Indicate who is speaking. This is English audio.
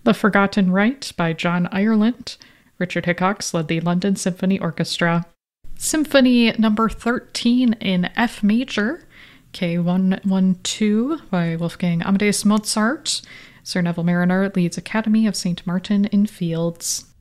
Speaker 1: The Forgotten Right by John Ireland. Richard Hickox led the London Symphony Orchestra. Symphony number 13 in F major, K112 by Wolfgang Amadeus Mozart. Sir Neville Mariner leads Academy of St. Martin in Fields.